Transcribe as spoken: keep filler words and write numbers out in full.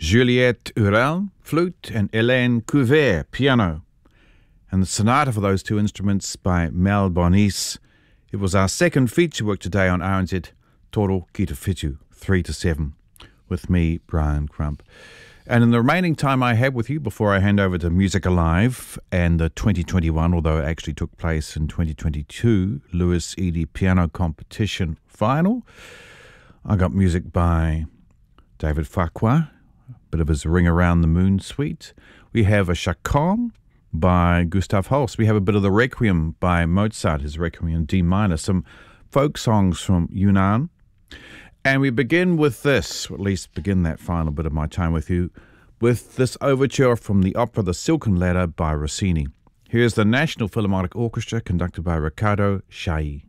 Juliette Urel, flute, and Hélène Couvert, piano. And the sonata for those two instruments by Mel Bonis. It was our second feature work today on R N Z Toro Ki Te Whitu, three to seven, with me, Brian Crump. And in the remaining time I have with you before I hand over to Music Alive and the twenty twenty-one, although it actually took place in twenty twenty-two, Lewis Edey Piano Competition Final, I got music by David Farquhar, a bit of his Ring Around the Moon suite. We have a Chaconne by Gustav Holst. We have a bit of the Requiem by Mozart, his Requiem in D minor, some folk songs from Yunnan. And we begin with this, or at least begin that final bit of my time with you, with this overture from the opera The Silken Ladder by Rossini. Here's the National Philharmonic Orchestra conducted by Riccardo Chailly.